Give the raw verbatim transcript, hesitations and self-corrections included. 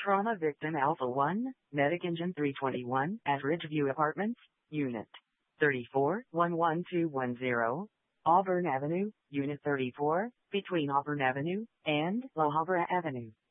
Trauma Victim Alpha one, Medic Engine three twenty-one at Ridgeview Apartments, Unit thirty-four, one one two one zero, Auburn Avenue, Unit thirty-four, between Auburn Avenue and La Habra Avenue.